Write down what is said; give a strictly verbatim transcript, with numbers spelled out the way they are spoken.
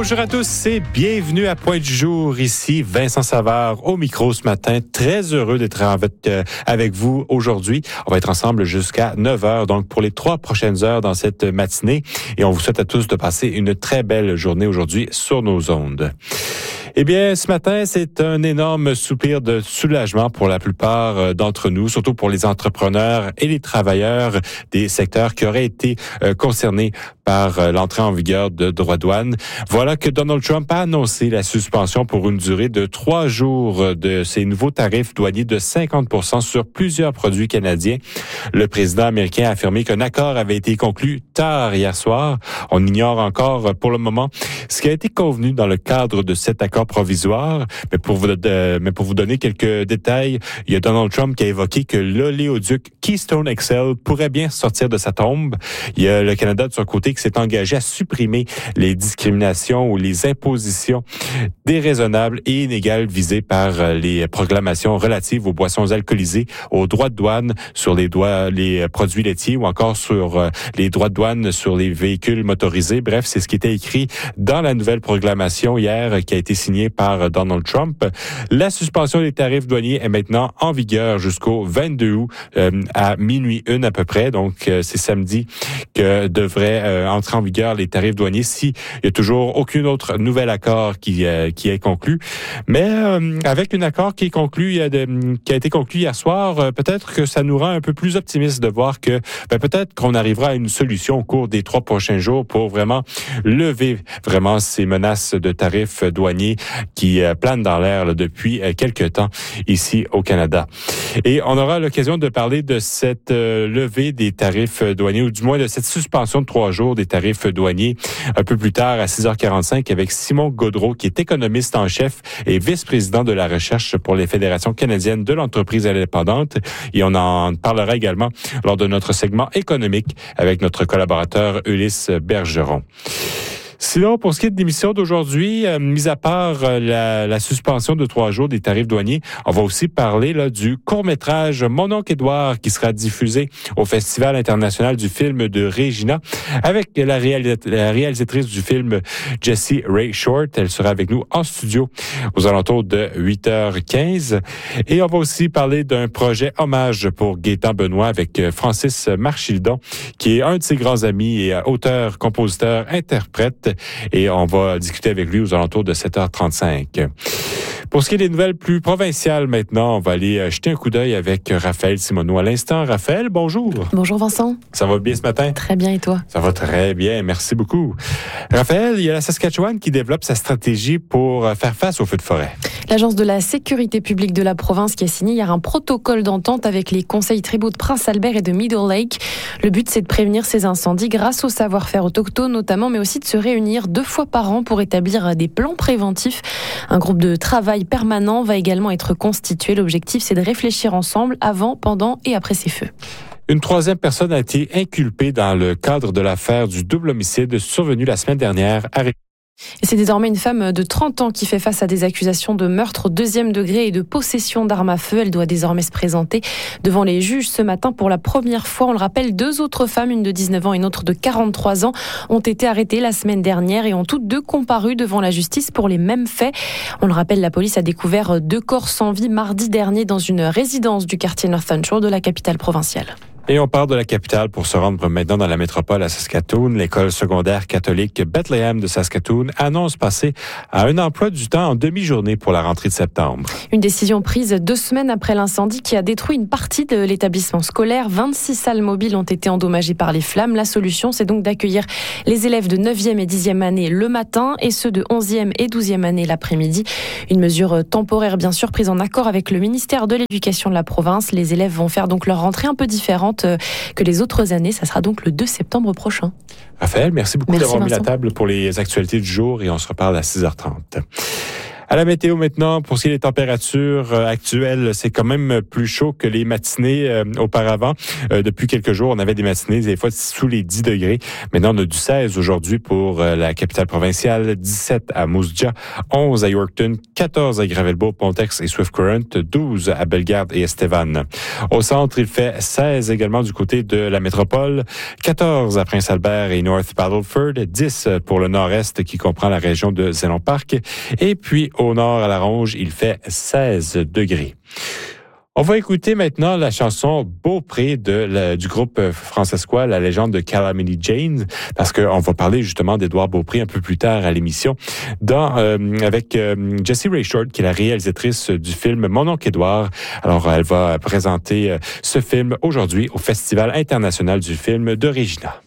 Bonjour à tous et bienvenue à Point du jour. Ici Vincent Savard au micro ce matin. Très heureux d'être avec, euh, avec vous aujourd'hui. On va être ensemble jusqu'à neuf heures, donc pour les trois prochaines heures dans cette matinée. Et on vous souhaite à tous de passer une très belle journée aujourd'hui sur nos ondes. Eh bien, ce matin, c'est un énorme soupir de soulagement pour la plupart d'entre nous, surtout pour les entrepreneurs et les travailleurs des secteurs qui auraient été euh, concernés par l'entrée en vigueur de droits de douane. Voilà que Donald Trump a annoncé la suspension pour une durée de trois jours de ces nouveaux tarifs douaniers de cinquante pour cent sur plusieurs produits canadiens. Le président américain a affirmé qu'un accord avait été conclu tard hier soir. On ignore encore pour le moment ce qui a été convenu dans le cadre de cet accord provisoire. Mais pour vous, euh, mais pour vous donner quelques détails, il y a Donald Trump qui a évoqué que l'oléoduc Keystone X L pourrait bien sortir de sa tombe. Il y a le Canada de son côté qui s'est engagé à supprimer les discriminations ou les impositions déraisonnables et inégales visées par les proclamations relatives aux boissons alcoolisées, aux droits de douane sur les, doigts, les produits laitiers ou encore sur les droits de douane sur les véhicules motorisés. Bref, c'est ce qui était écrit dans la nouvelle proclamation hier qui a été signée par Donald Trump. La suspension des tarifs douaniers est maintenant en vigueur jusqu'au vingt-deux août euh, à minuit une à peu près. Donc, euh, c'est samedi que devrait euh, entrer en vigueur les tarifs douaniers s'il y a toujours aucun autre nouvel accord qui, euh, qui est conclu. Mais euh, avec un accord qui est conclu, il y a de, qui a été conclu hier soir, euh, peut-être que ça nous rend un peu plus optimistes de voir que ben, peut-être qu'on arrivera à une solution au cours des trois prochains jours pour vraiment lever vraiment ces menaces de tarifs douaniers qui euh, planent dans l'air là, depuis euh, quelques temps ici au Canada. Et on aura l'occasion de parler de cette euh, levée des tarifs douaniers, ou du moins de cette suspension de trois jours des tarifs douaniers un peu plus tard à six heures quarante-cinq avec Simon Gaudreault, qui est économiste en chef et vice-président de la recherche pour les fédérations canadiennes de l'entreprise indépendante. Et on en parlera également lors de notre segment économique avec notre collaborateur Ulysse Bergeron. Sinon, pour ce qui est de l'émission d'aujourd'hui, euh, mis à part euh, la, la suspension de trois jours des tarifs douaniers, on va aussi parler là du court-métrage Mon oncle Édouard qui sera diffusé au Festival international du film de Regina avec la, réalis- la réalisatrice du film, Jessie Ray Short. Elle sera avec nous en studio aux alentours de huit heures quinze. Et on va aussi parler d'un projet hommage pour Gaétan Benoît avec Francis Marchildon, qui est un de ses grands amis et auteur, compositeur, interprète. Et on va discuter avec lui aux alentours de sept heures trente-cinq. Pour ce qui est des nouvelles plus provinciales maintenant, on va aller jeter un coup d'œil avec Raphaël Simoneau à l'instant. Raphaël, bonjour. Bonjour Vincent. Ça va bien ce matin? Très bien, et toi? Ça va très bien, merci beaucoup. Raphaël, il y a la Saskatchewan qui développe sa stratégie pour faire face aux feux de forêt. L'Agence de la sécurité publique de la province qui a signé hier un protocole d'entente avec les conseils tribaux de Prince-Albert et de Middle Lake. Le but, c'est de prévenir ces incendies grâce au savoir-faire autochtone notamment, mais aussi de se réunir deux fois par an pour établir des plans préventifs. Un groupe de travail permanent va également être constitué. L'objectif, c'est de réfléchir ensemble avant, pendant et après ces feux. Une troisième personne a été inculpée dans le cadre de l'affaire du double homicide survenu la semaine dernière à Et c'est désormais une femme de trente ans qui fait face à des accusations de meurtre au deuxième degré et de possession d'armes à feu. Elle doit désormais se présenter devant les juges ce matin pour la première fois. On le rappelle, deux autres femmes, une de dix-neuf ans et une autre de quarante-trois ans, ont été arrêtées la semaine dernière et ont toutes deux comparu devant la justice pour les mêmes faits. On le rappelle, la police a découvert deux corps sans vie mardi dernier dans une résidence du quartier Northern Shore de la capitale provinciale. Et on part de la capitale pour se rendre maintenant dans la métropole à Saskatoon. L'école secondaire catholique Bethlehem de Saskatoon annonce passer à un emploi du temps en demi-journée pour la rentrée de septembre. Une décision prise deux semaines après l'incendie qui a détruit une partie de l'établissement scolaire. vingt-six salles mobiles ont été endommagées par les flammes. La solution, c'est donc d'accueillir les élèves de neuvième et dixième année le matin et ceux de onzième et douzième année l'après-midi. Une mesure temporaire, bien sûr, prise en accord avec le ministère de l'Éducation de la province. Les élèves vont faire donc leur rentrée un peu différente que les autres années. Ça sera donc le deux septembre prochain. Raphaël, merci beaucoup merci d'avoir Vincent. mis la table pour les actualités du jour et on se reparle à six heures trente. À la météo maintenant, pour ce qui est des températures euh, actuelles, c'est quand même plus chaud que les matinées euh, auparavant. Euh, depuis quelques jours, on avait des matinées des fois sous les dix degrés. Maintenant, on a du seize aujourd'hui pour euh, la capitale provinciale, dix-sept à Moose Jaw, onze à Yorkton, quatorze à Gravelbourg, Pontex et Swift Current, douze à Bellegarde et Estevan. Au centre, il fait seize également du côté de la métropole, quatorze à Prince-Albert et North Battleford, dix pour le nord-est qui comprend la région de Zénon Park. Et puis, au nord, à la Ronge, il fait seize degrés. On va écouter maintenant la chanson Beaupré de la, du groupe francescois La Légende de Calamity Jane, parce qu'on va parler justement d'Édouard Beaupré un peu plus tard à l'émission, dans, euh, avec euh, Jessie Ray Short, qui est la réalisatrice du film Mon oncle Édouard. Alors, elle va présenter euh, ce film aujourd'hui au Festival international du film de Regina.